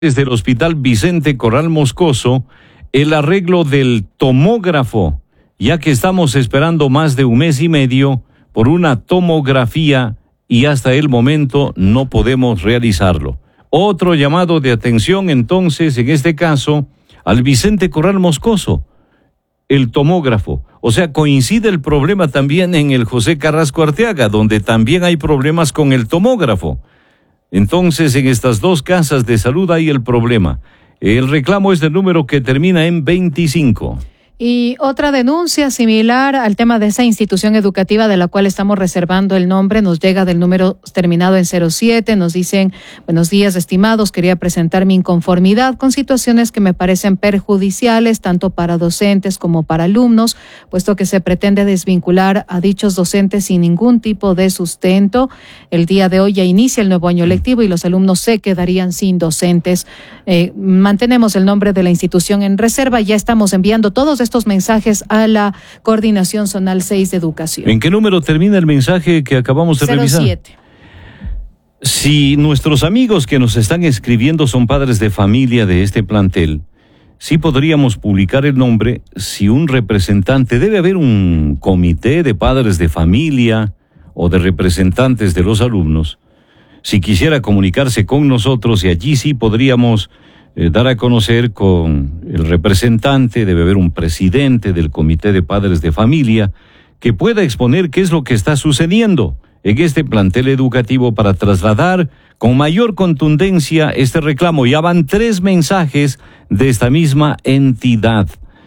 desde el Hospital Vicente Corral Moscoso el arreglo del tomógrafo, ya que estamos esperando más de 1 mes y medio por una tomografía y hasta el momento no podemos realizarlo. Otro llamado de atención entonces, en este caso, al Vicente Corral Moscoso, el tomógrafo. O sea, coincide el problema también en el José Carrasco Arteaga, donde también hay problemas con el tomógrafo. Entonces, en estas dos casas de salud hay el problema. El reclamo es del número que termina en 25. Y otra denuncia similar al tema de esa institución educativa de la cual estamos reservando el nombre nos llega del número terminado en 07. Nos dicen: buenos días, estimados, quería presentar mi inconformidad con situaciones que me parecen perjudiciales tanto para docentes como para alumnos, puesto que se pretende desvincular a dichos docentes sin ningún tipo de sustento. El día de hoy ya inicia el nuevo año lectivo y los alumnos se quedarían sin docentes. Mantenemos el nombre de la institución en reserva. Ya estamos enviando todos estos mensajes a la Coordinación Zonal 6 de Educación. ¿En qué número termina el mensaje que acabamos de revisar? 07. Si nuestros amigos que nos están escribiendo son padres de familia de este plantel, sí podríamos publicar el nombre si un representante, debe haber un comité de padres de familia o de representantes de los alumnos, si quisiera comunicarse con nosotros, y allí sí podríamos dar a conocer con el representante. Debe haber un presidente del comité de padres de familia que pueda exponer qué es lo que está sucediendo en este plantel educativo para trasladar con mayor contundencia este reclamo. Ya van 3 mensajes de esta misma entidad.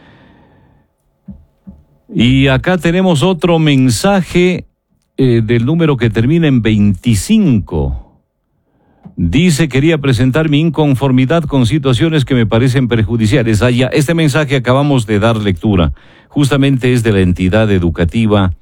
Y acá tenemos otro mensaje del número que termina en 25. Dice: quería presentar mi inconformidad con situaciones que me parecen perjudiciales. Este mensaje acabamos de dar lectura. Justamente es de la entidad educativa,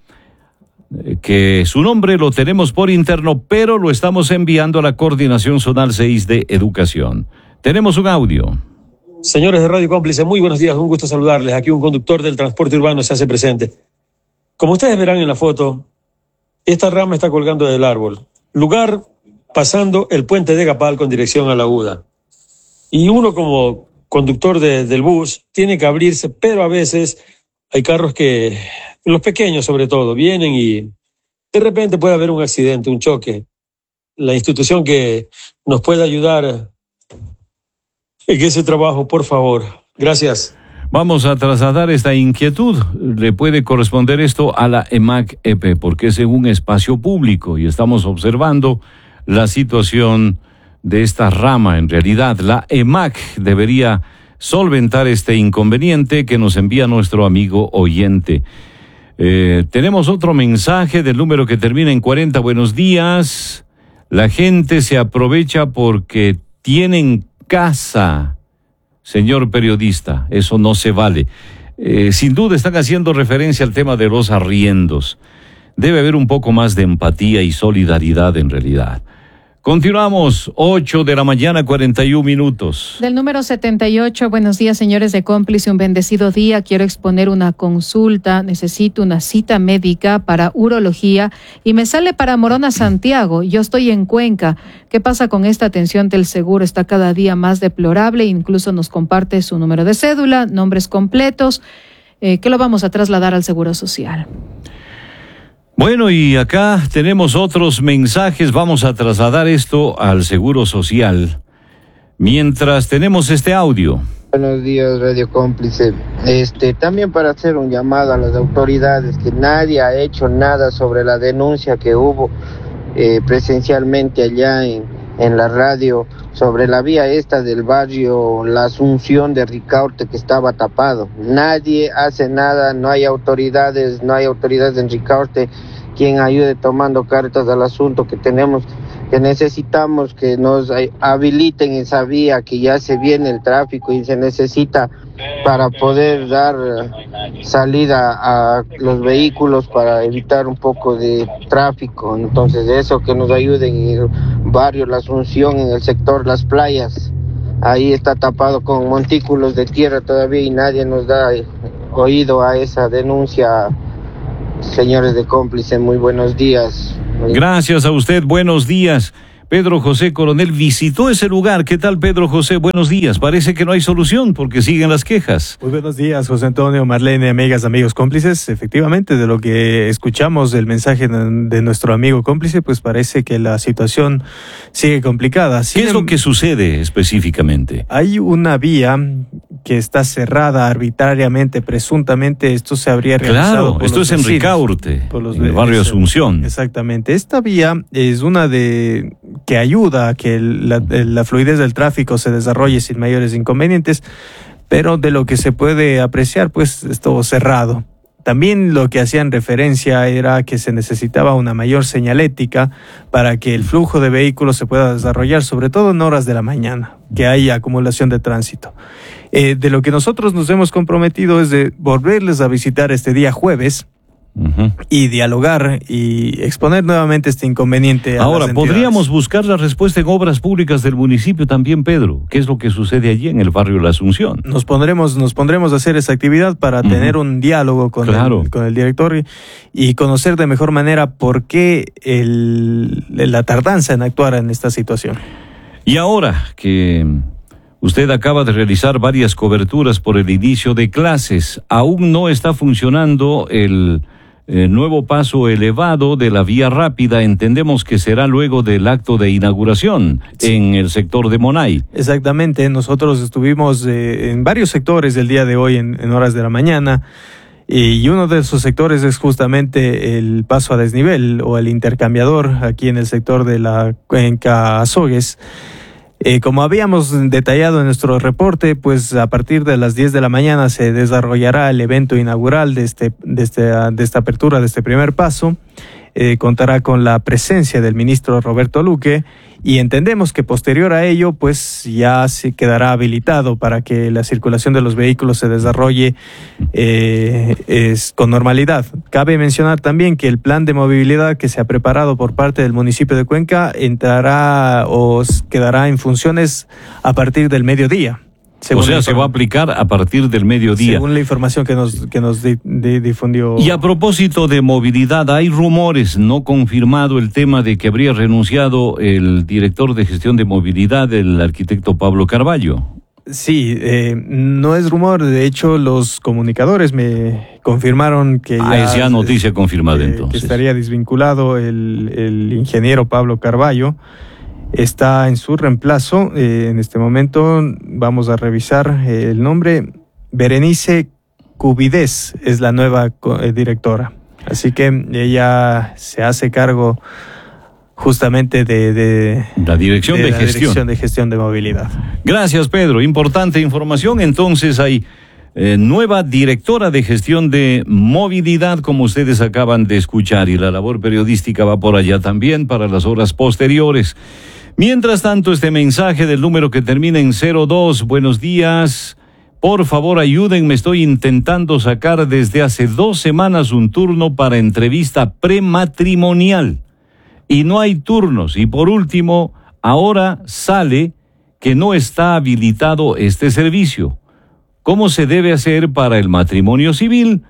que su nombre lo tenemos por interno, pero lo estamos enviando a la Coordinación Zonal 6 de Educación. Tenemos un audio. Señores de Radio Cómplice, muy buenos días, un gusto saludarles. Aquí un conductor del transporte urbano se hace presente. Como ustedes verán en la foto, esta rama está colgando del árbol. Lugar pasando el puente de Gapal con dirección a la UDA. Y uno como conductor del bus tiene que abrirse, pero a veces hay carros que, los pequeños sobre todo, vienen y de repente puede haber un accidente, un choque. La institución que nos pueda ayudar en ese trabajo, por favor. Gracias. Vamos a trasladar esta inquietud. Le puede corresponder esto a la EMAC-EP, porque es en un espacio público y estamos observando la situación de esta rama. En realidad, la EMAC debería solventar este inconveniente que nos envía nuestro amigo oyente. Tenemos otro mensaje del número que termina en 40. Buenos días. La gente se aprovecha porque tienen casa. Señor periodista, eso no se vale. Sin duda están haciendo referencia al tema de los arriendos. Debe haber un poco más de empatía y solidaridad en realidad. Continuamos, 8 de la mañana, 41 minutos. Del número 78, buenos días, señores de Cómplice, un bendecido día. Quiero exponer una consulta, necesito una cita médica para urología y me sale para Morona, Santiago. Yo estoy en Cuenca. ¿Qué pasa con esta atención del seguro? Está cada día más deplorable, incluso nos comparte su número de cédula, nombres completos, que lo vamos a trasladar al Seguro Social. Bueno, y acá tenemos otros mensajes. Vamos a trasladar esto al Seguro Social mientras tenemos este audio. Buenos días, Radio Cómplice. También para hacer un llamado a las autoridades, que nadie ha hecho nada sobre la denuncia que hubo presencialmente allá en la radio sobre la vía esta del barrio La Asunción de Ricaurte, que estaba tapado. Nadie hace nada, no hay autoridades en Ricaurte quien ayude tomando cartas al asunto que necesitamos que nos habiliten esa vía, que ya se viene el tráfico y se necesita para poder dar salida a los vehículos para evitar un poco de tráfico. Entonces eso, que nos ayuden en el barrio La Asunción, en el sector Las Playas. Ahí está tapado con montículos de tierra todavía y nadie nos da oído a esa denuncia. Señores de Cómplice, muy buenos días. Gracias a usted, buenos días. Pedro José Coronel visitó ese lugar. ¿Qué tal, Pedro José? Buenos días. Parece que no hay solución porque siguen las quejas. Muy buenos días, José Antonio, Marlene, amigas, amigos cómplices. Efectivamente, de lo que escuchamos del mensaje de nuestro amigo cómplice, pues parece que la situación sigue complicada. ¿Qué es lo que sucede específicamente? Hay una vía que está cerrada arbitrariamente, presuntamente. Esto se habría realizado por esto los es en vecinos, Ricaurte, por los en el barrio Asunción. Exactamente. Esta vía es una que ayuda a que la fluidez del tráfico se desarrolle sin mayores inconvenientes, pero de lo que se puede apreciar, pues estuvo cerrado. También lo que hacían referencia era que se necesitaba una mayor señalética para que el flujo de vehículos se pueda desarrollar, sobre todo en horas de la mañana, que haya acumulación de tránsito. De lo que nosotros nos hemos comprometido es de volverles a visitar este día jueves, y dialogar y exponer nuevamente este inconveniente a Ahora, las entidades. podríamos buscar la respuesta en obras públicas del municipio también, Pedro. ¿Qué es lo que sucede allí en el barrio La Asunción? Nos pondremos a hacer esa actividad para tener un diálogo con el director y conocer de mejor manera por qué la tardanza en actuar en esta situación. Y ahora que usted acaba de realizar varias coberturas por el inicio de clases, aún no está funcionando el nuevo paso elevado de la vía rápida. Entendemos que será luego del acto de inauguración en el sector de Monay. Exactamente, nosotros estuvimos en varios sectores del día de hoy en horas de la mañana, y uno de esos sectores es justamente el paso a desnivel o el intercambiador aquí en el sector de la cuenca Azogues. Como habíamos detallado en nuestro reporte, pues a partir de las 10 de la mañana se desarrollará el evento inaugural de esta apertura, de este primer paso. Contará con la presencia del ministro Roberto Luque, y entendemos que posterior a ello pues ya se quedará habilitado para que la circulación de los vehículos se desarrolle con normalidad. Cabe mencionar también que el plan de movilidad que se ha preparado por parte del municipio de Cuenca entrará o quedará en funciones a partir del mediodía. Se va a aplicar a partir del mediodía. Según la información que nos difundió. Y a propósito de movilidad, hay rumores, no confirmado, el tema de que habría renunciado el director de gestión de movilidad, el arquitecto Pablo Carballo. Sí, no es rumor. De hecho, los comunicadores me confirmaron que es ya noticia confirmada entonces. Que estaría desvinculado el ingeniero Pablo Carballo. Está en su reemplazo. En este momento vamos a revisar el nombre. Berenice Cubidez es la nueva directora. Así que ella se hace cargo justamente de la dirección de gestión de movilidad. Gracias, Pedro. Importante información. Entonces hay nueva directora de gestión de movilidad, como ustedes acaban de escuchar, y la labor periodística va por allá también para las horas posteriores. Mientras tanto, este mensaje del número que termina en 02, buenos días, por favor ayúdenme, estoy intentando sacar desde hace 2 semanas un turno para entrevista prematrimonial y no hay turnos, y por último, ahora sale que no está habilitado este servicio. ¿Cómo se debe hacer para el matrimonio civil?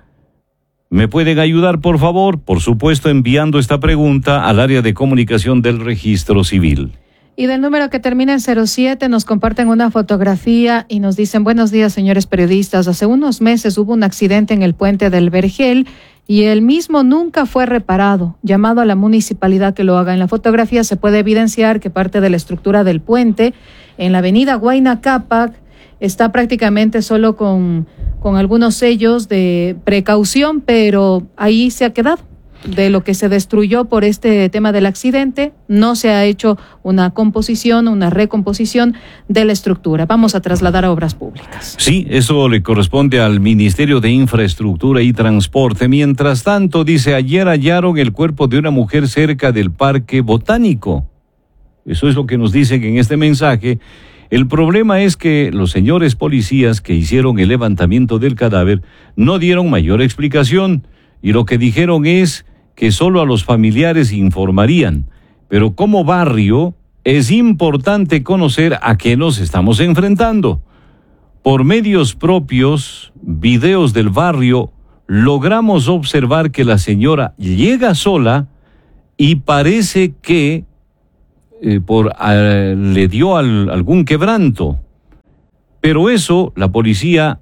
¿Me pueden ayudar, por favor? Por supuesto, enviando esta pregunta al área de comunicación del Registro Civil. Y del número que termina en 07 nos comparten una fotografía y nos dicen: buenos días, señores periodistas. Hace unos meses hubo un accidente en el puente del Vergel y el mismo nunca fue reparado. Llamado a la municipalidad que lo haga. En la fotografía se puede evidenciar que parte de la estructura del puente en la avenida Huayna Cápac está prácticamente solo con algunos sellos de precaución, pero ahí se ha quedado. De lo que se destruyó por este tema del accidente, no se ha hecho una composición, una recomposición de la estructura. Vamos a trasladar a obras públicas. Sí, eso le corresponde al Ministerio de Infraestructura y Transporte. Mientras tanto, dice, ayer hallaron el cuerpo de una mujer cerca del Parque Botánico. Eso es lo que nos dicen en este mensaje. El problema es que los señores policías que hicieron el levantamiento del cadáver no dieron mayor explicación, y lo que dijeron es que solo a los familiares informarían. Pero como barrio es importante conocer a qué nos estamos enfrentando. Por medios propios, videos del barrio, logramos observar que la señora llega sola y parece que le dio algún quebranto. Pero eso la policía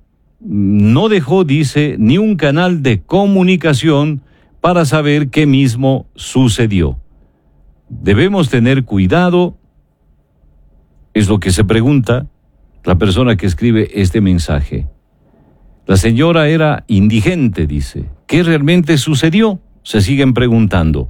no dejó, dice, ni un canal de comunicación para saber qué mismo sucedió. Debemos tener cuidado, es lo que se pregunta la persona que escribe este mensaje. La señora era indigente, dice. ¿Qué realmente sucedió? Se siguen preguntando.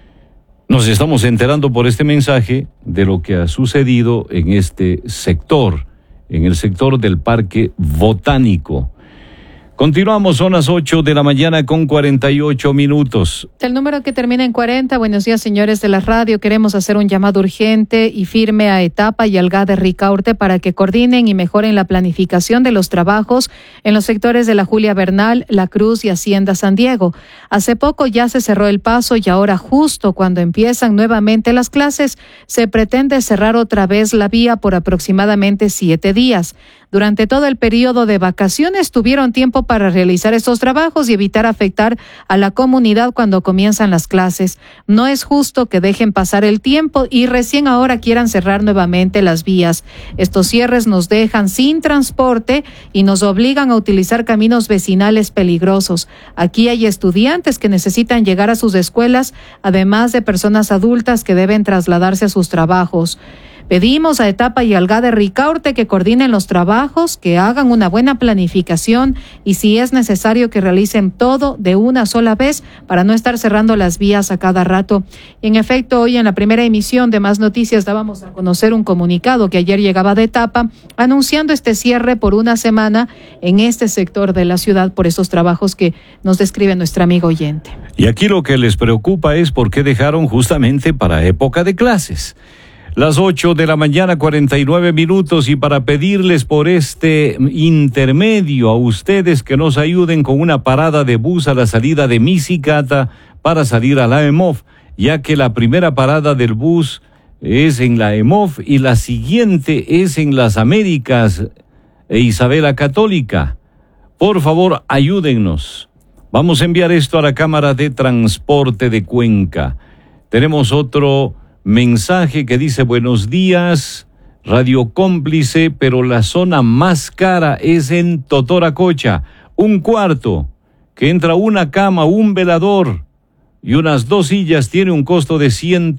Nos estamos enterando por este mensaje de lo que ha sucedido en este sector, en el sector del Parque Botánico. Continuamos, son las 8 de la mañana con 48 minutos. El número que termina en 40, buenos días señores de la radio, queremos hacer un llamado urgente y firme a Etapa y al GAD de Ricaurte para que coordinen y mejoren la planificación de los trabajos en los sectores de la Julia Bernal, La Cruz y Hacienda San Diego. Hace poco ya se cerró el paso y ahora justo cuando empiezan nuevamente las clases, se pretende cerrar otra vez la vía por aproximadamente 7 días. Durante todo el periodo de vacaciones tuvieron tiempo para realizar estos trabajos y evitar afectar a la comunidad cuando comienzan las clases. No es justo que dejen pasar el tiempo y recién ahora quieran cerrar nuevamente las vías. Estos cierres nos dejan sin transporte y nos obligan a utilizar caminos vecinales peligrosos. Aquí hay estudiantes que necesitan llegar a sus escuelas, además de personas adultas que deben trasladarse a sus trabajos. Pedimos a Etapa y al GAD de Ricaurte que coordinen los trabajos, que hagan una buena planificación y si es necesario que realicen todo de una sola vez para no estar cerrando las vías a cada rato. En efecto, hoy en la primera emisión de Más Noticias dábamos a conocer un comunicado que ayer llegaba de Etapa anunciando este cierre por una semana en este sector de la ciudad por estos trabajos que nos describe nuestro amigo oyente. Y aquí lo que les preocupa es por qué dejaron justamente para época de clases. Las 8 de la mañana, 49 minutos, y para pedirles por este intermedio a ustedes que nos ayuden con una parada de bus a la salida de Misicata para salir a la EMOF, ya que la primera parada del bus es en la EMOF y la siguiente es en Las Américas e Isabela Católica. Por favor, ayúdennos. Vamos a enviar esto a la Cámara de Transporte de Cuenca. Tenemos otro mensaje que dice: buenos días, Radio Cómplice, pero la zona más cara es en Totoracocha. Un cuarto, que entra una cama, un velador y unas 2 sillas, tiene un costo de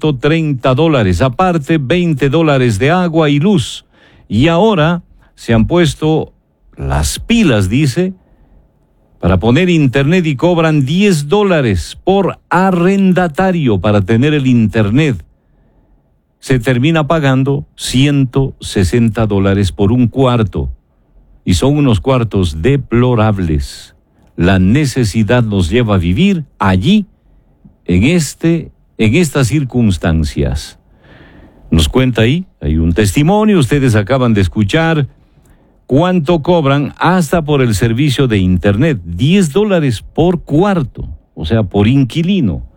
$130. Aparte, $20 de agua y luz. Y ahora se han puesto las pilas, dice, para poner internet y cobran $10 por arrendatario para tener el internet. Se termina pagando $160 por un cuarto. Y son unos cuartos deplorables. La necesidad nos lleva a vivir allí, en estas circunstancias. Nos cuenta ahí, hay un testimonio, ustedes acaban de escuchar cuánto cobran hasta por el servicio de internet. $10 por cuarto, o sea, por inquilino.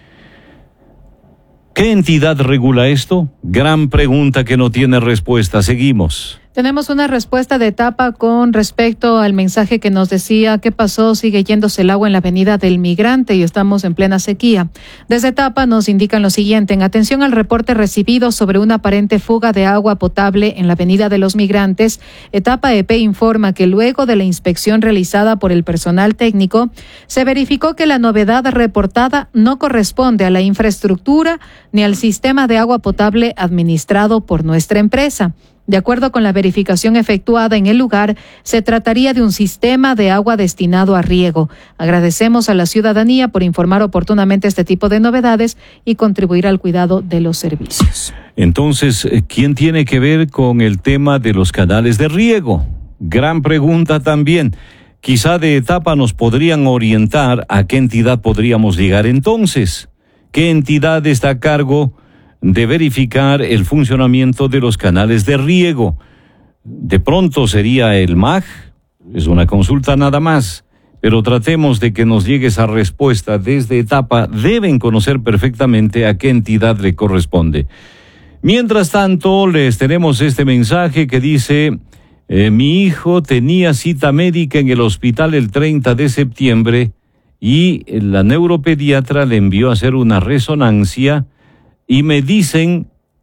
¿Qué entidad regula esto? Gran pregunta que no tiene respuesta. Seguimos. Tenemos una respuesta de Etapa con respecto al mensaje que nos decía qué pasó, sigue yéndose el agua en la avenida del Migrante y estamos en plena sequía. Desde Etapa nos indican lo siguiente: en atención al reporte recibido sobre una aparente fuga de agua potable en la avenida de los Migrantes, Etapa EP informa que luego de la inspección realizada por el personal técnico, se verificó que la novedad reportada no corresponde a la infraestructura ni al sistema de agua potable administrado por nuestra empresa. De acuerdo con la verificación efectuada en el lugar, se trataría de un sistema de agua destinado a riego. Agradecemos a la ciudadanía por informar oportunamente este tipo de novedades y contribuir al cuidado de los servicios. Entonces, ¿quién tiene que ver con el tema de los canales de riego? Gran pregunta también. Quizá de Etapa nos podrían orientar a qué entidad podríamos llegar entonces. ¿Qué entidad está a cargo de verificar el funcionamiento de los canales de riego? De pronto sería el MAG, es una consulta nada más, pero tratemos de que nos llegue esa respuesta desde Etapa. Deben conocer perfectamente a qué entidad le corresponde. Mientras tanto, les tenemos este mensaje que dice: mi hijo tenía cita médica en el hospital el 30 de septiembre y la neuropediatra le envió a hacer una resonancia y me dicen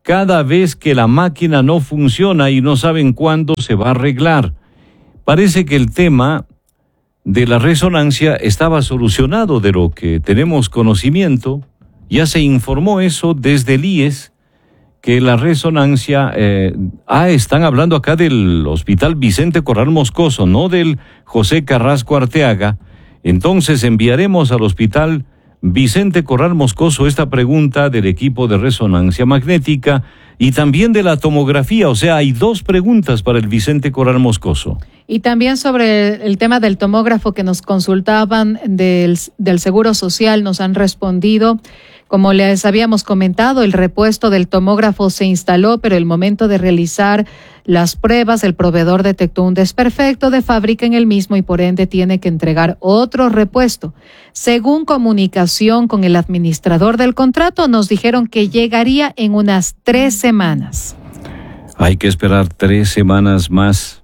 cada vez que la máquina no funciona y no saben cuándo se va a arreglar. Parece que el tema de la resonancia estaba solucionado, de lo que tenemos conocimiento. Ya se informó eso desde el IES, que la resonancia, están hablando acá del Hospital Vicente Corral Moscoso, no del José Carrasco Arteaga. Entonces enviaremos al Hospital Vicente Corral Moscoso esta pregunta del equipo de resonancia magnética y también de la tomografía. O sea, hay 2 preguntas para el Vicente Corral Moscoso. Y también sobre el tema del tomógrafo que nos consultaban del Seguro Social, nos han respondido. Como les habíamos comentado, el repuesto del tomógrafo se instaló, pero el momento de realizar las pruebas, el proveedor detectó un desperfecto de fábrica en el mismo y por ende tiene que entregar otro repuesto. Según comunicación con el administrador del contrato, nos dijeron que llegaría en unas 3 semanas. Hay que esperar 3 semanas más.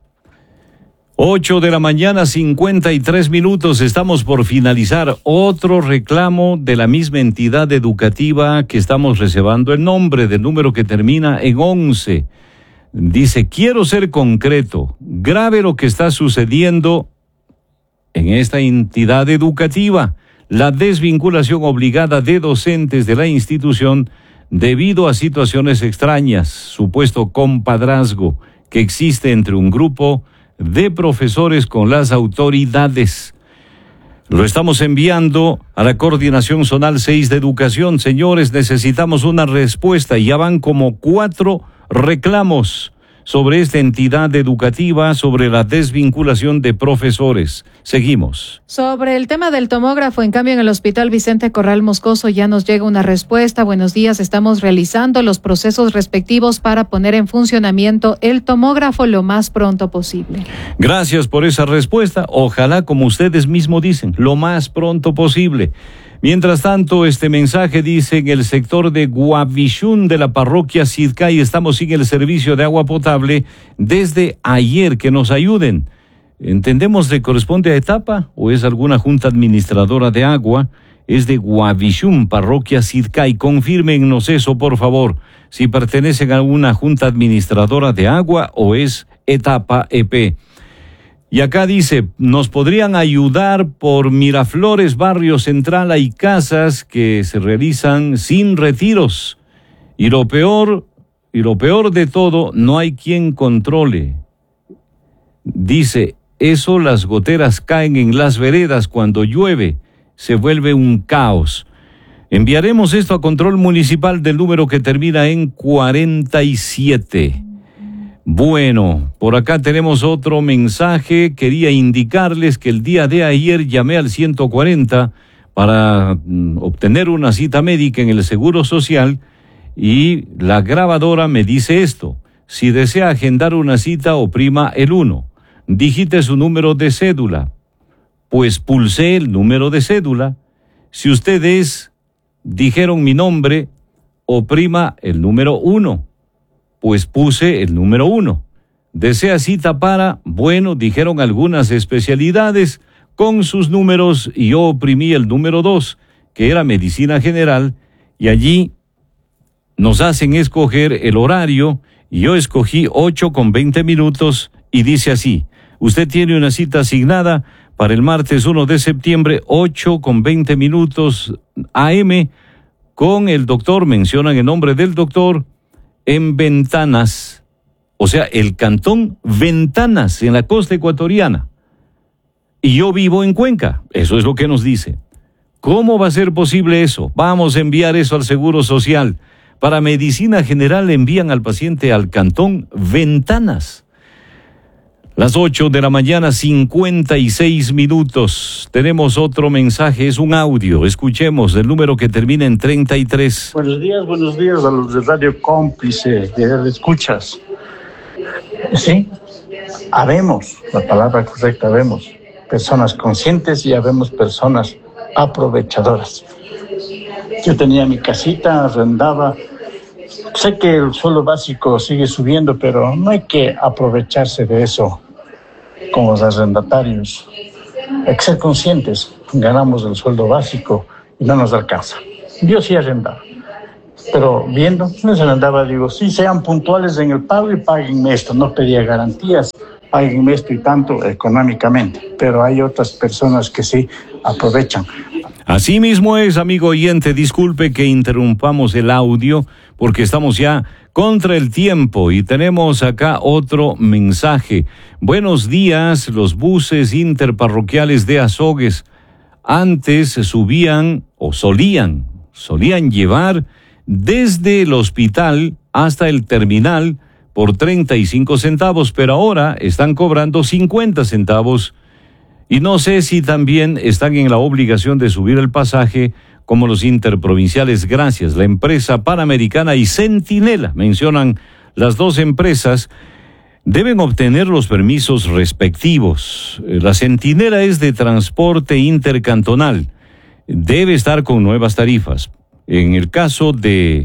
8:53 a.m. Estamos por finalizar otro reclamo de la misma entidad educativa que estamos reservando el nombre del número que termina en 11. Dice, quiero ser concreto, grave lo que está sucediendo en esta entidad educativa, la desvinculación obligada de docentes de la institución debido a situaciones extrañas, supuesto compadrazgo que existe entre un grupo de profesores con las autoridades. Lo estamos enviando a la Coordinación Zonal 6 de Educación. Señores, necesitamos una respuesta. Ya van como 4 reclamos sobre esta entidad educativa, sobre la desvinculación de profesores. Seguimos. Sobre el tema del tomógrafo, en cambio, en el Hospital Vicente Corral Moscoso ya nos llega una respuesta. Buenos días, estamos realizando los procesos respectivos para poner en funcionamiento el tomógrafo lo más pronto posible. Gracias por esa respuesta. Ojalá, como ustedes mismos dicen, lo más pronto posible. Mientras tanto, este mensaje dice: en el sector de Guavishún de la parroquia Sidcay estamos sin el servicio de agua potable desde ayer. Que nos ayuden. ¿Entendemos le corresponde a etapa o es alguna junta administradora de agua? Es de Guavishún, parroquia Sidcay. Confírmenos eso, por favor, si pertenecen a una junta administradora de agua o es etapa EP. Y acá dice, nos podrían ayudar por Miraflores, Barrio Central, hay casas que se realizan sin retiros. Y lo peor de todo, no hay quien controle. Dice, eso, las goteras caen en las veredas cuando llueve, se vuelve un caos. Enviaremos esto a control municipal del número que termina en 47. Bueno, por acá tenemos otro mensaje. Quería indicarles que el día de ayer llamé al 140 para obtener una cita médica en el Seguro Social y la grabadora me dice esto: si desea agendar una cita, oprima el 1, digite su número de cédula. Pues pulsé el número de cédula. Si ustedes dijeron mi nombre, oprima el número 1. Pues puse el número 1. Desea cita para, bueno, dijeron algunas especialidades con sus números y yo oprimí el número 2, que era medicina general, y allí nos hacen escoger el horario y yo escogí 8:20 y dice así: usted tiene una cita asignada para el martes 1 de septiembre, 8:20 AM, con el doctor, mencionan el nombre del doctor, en Ventanas, o sea, el cantón Ventanas, en la costa ecuatoriana. Y yo vivo en Cuenca, eso es lo que nos dice. ¿Cómo va a ser posible eso? Vamos a enviar eso al Seguro Social. Para medicina general envían al paciente al cantón Ventanas. Las 8:56 a.m. Tenemos otro mensaje, es un audio. Escuchemos el número que termina en 33. Buenos días a los de Radio Cómplice, de escuchas. Sí, habemos, la palabra correcta, habemos personas conscientes y habemos personas aprovechadoras. Yo tenía mi casita, arrendaba. Sé que el sueldo básico sigue subiendo, pero no hay que aprovecharse de eso como los arrendatarios. Hay que ser conscientes, ganamos el sueldo básico y no nos alcanza. Yo sí arrendaba. Pero viendo, no se le andaba, digo, sí, sean puntuales en el pago y páguenme esto. No pedía garantías, páguenme esto y tanto económicamente. Pero hay otras personas que sí aprovechan. Así mismo es, amigo oyente, disculpe que interrumpamos el audio porque estamos ya contra el tiempo y tenemos acá otro mensaje. Buenos días, los buses interparroquiales de Azogues antes subían o solían llevar desde el hospital hasta el terminal por 35 centavos, pero ahora están cobrando 50 centavos. Y no sé si también están en la obligación de subir el pasaje como los interprovinciales. Gracias. La empresa Panamericana y Centinela, mencionan las dos empresas, deben obtener los permisos respectivos. La Centinela es de transporte intercantonal. Debe estar con nuevas tarifas. En el caso de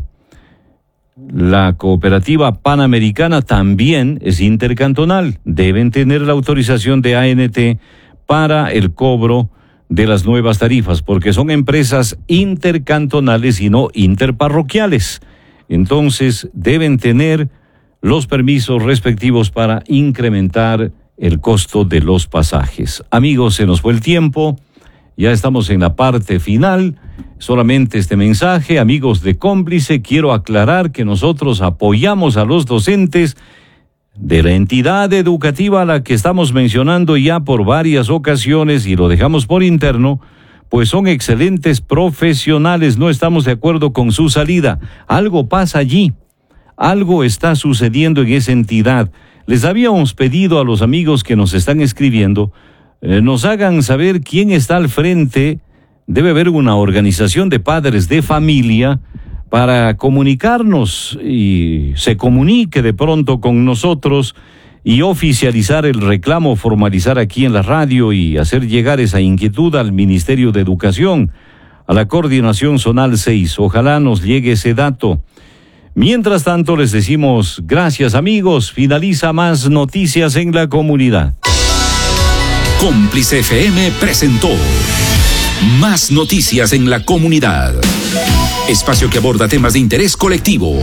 la cooperativa Panamericana también es intercantonal. Deben tener la autorización de ANT para el cobro de las nuevas tarifas, porque son empresas intercantonales y no interparroquiales. Entonces, deben tener los permisos respectivos para incrementar el costo de los pasajes. Amigos, se nos fue el tiempo, ya estamos en la parte final. Solamente este mensaje, amigos de Cómplice, quiero aclarar que nosotros apoyamos a los docentes de la entidad educativa a la que estamos mencionando ya por varias ocasiones y lo dejamos por interno, pues son excelentes profesionales, no estamos de acuerdo con su salida. Algo pasa allí, algo está sucediendo en esa entidad. Les habíamos pedido a los amigos que nos están escribiendo, nos hagan saber quién está al frente. Debe haber una organización de padres de familia para comunicarnos y se comunique de pronto con nosotros y oficializar el reclamo, formalizar aquí en la radio y hacer llegar esa inquietud al Ministerio de Educación, a la Coordinación Zonal 6. Ojalá nos llegue ese dato. Mientras tanto, les decimos gracias, amigos. Finaliza Más Noticias en la Comunidad. Cómplice FM presentó Más Noticias en la Comunidad. Espacio que aborda temas de interés colectivo.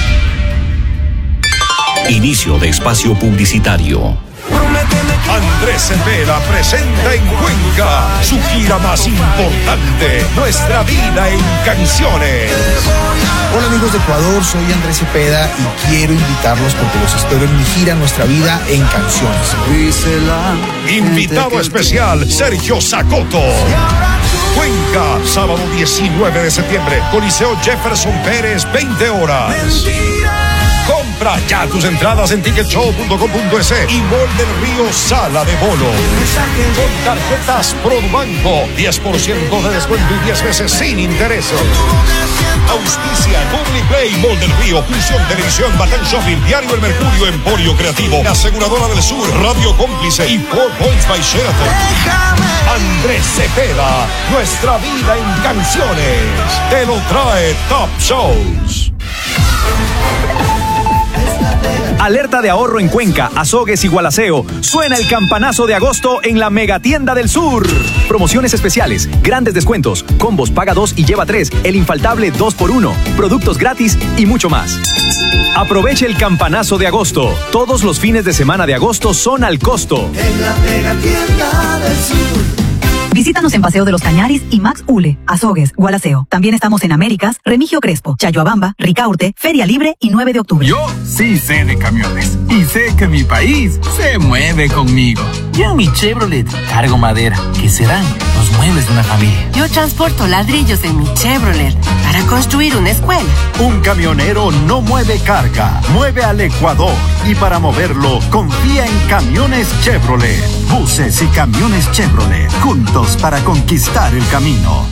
Inicio de espacio publicitario. Andrés Cepeda presenta en Cuenca su gira más importante, Nuestra Vida en Canciones. Hola amigos de Ecuador, soy Andrés Cepeda y quiero invitarlos porque los espero en mi gira Nuestra Vida en Canciones. Invitado especial, Sergio Zacoto. Cuenca, sábado 19 de septiembre, Coliseo Jefferson Pérez, 20 horas. Compra ya tus entradas en ticketshow.com.es y Mall del Río Sala de Bolo. Con tarjetas Produbanco, 10% de descuento y 10 veces sin intereses. Auspicia Public Play, Mall del Río, Fusión Televisión, Batán Shopping, Diario El Mercurio, Emporio Creativo, Aseguradora del Sur, Radio Cómplice y 4 Points by Sheraton. Andrés Cepeda, Nuestra Vida en Canciones. Te lo trae Top Shows. Alerta de ahorro en Cuenca, Azogues y Gualaceo. Suena el campanazo de agosto en la Megatienda del Sur. Promociones especiales, grandes descuentos, combos paga 2 y lleva 3, el infaltable 2x1, productos gratis y mucho más. Aproveche el campanazo de agosto. Todos los fines de semana de agosto son al costo. En la Megatienda del Sur. Visítanos en Paseo de los Cañaris y Max Ule, Azogues, Gualaceo. También estamos en Américas, Remigio Crespo, Chayoabamba, Ricaurte, Feria Libre y 9 de octubre. Yo sí sé de camiones y sé que mi país se mueve conmigo. Yo en mi Chevrolet cargo madera, que serán los muebles de una familia. Yo transporto ladrillos en mi Chevrolet para construir una escuela. Un camionero no mueve carga, mueve al Ecuador. Y para moverlo, confía en Camiones Chevrolet. Buses y camiones Chevrolet, juntos para conquistar el camino.